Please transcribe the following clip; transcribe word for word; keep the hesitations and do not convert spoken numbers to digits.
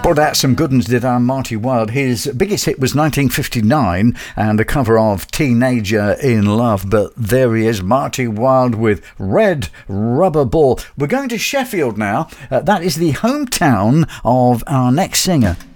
Well, that's some good ones, did our Marty Wilde. His biggest hit was nineteen fifty-nine and a cover of Teenager in Love. But there he is, Marty Wilde with Red Rubber Ball. We're going to Sheffield now. Uh, that is the hometown of our next singer.